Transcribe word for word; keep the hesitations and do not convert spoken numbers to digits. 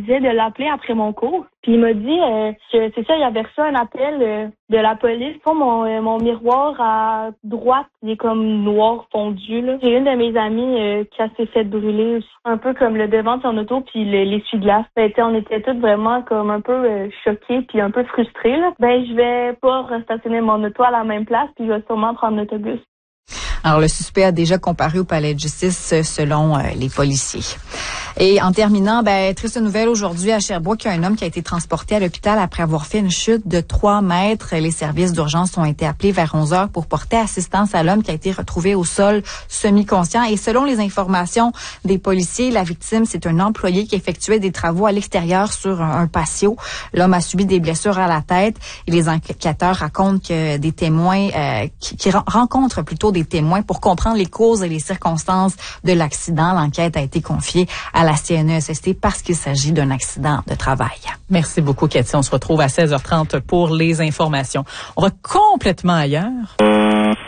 disait de l'appeler après mon cours. Puis il m'a dit euh, que c'est ça, il avait reçu un appel euh, de la police. Pour mon euh, mon miroir à droite, il est comme noir fondu là. J'ai une de mes amies euh, qui a s'est fait brûler aussi, un peu comme le devant de son auto puis le, l'essuie-glace. Ben, on était toutes vraiment comme un peu euh, choquées puis un peu frustrées là. Ben je vais pas stationner mon auto à la même place puis je vais sûrement prendre l'autobus. Alors, le suspect a déjà comparu au palais de justice selon euh, les policiers. Et en terminant, ben, triste nouvelle aujourd'hui à Sherbrooke, il y a un homme qui a été transporté à l'hôpital après avoir fait une chute de trois mètres. Les services d'urgence ont été appelés vers onze heures pour porter assistance à l'homme qui a été retrouvé au sol semi-conscient. Et selon les informations des policiers, la victime, c'est un employé qui effectuait des travaux à l'extérieur sur un, un patio. L'homme a subi des blessures à la tête et les enquêteurs racontent que des témoins, euh, qui, qui rencontrent plutôt des témoins pour comprendre les causes et les circonstances de l'accident. L'enquête a été confiée à la C N E S S T parce qu'il s'agit d'un accident de travail. Merci beaucoup, Cathy. On se retrouve à seize heures trente pour les informations. On va complètement ailleurs.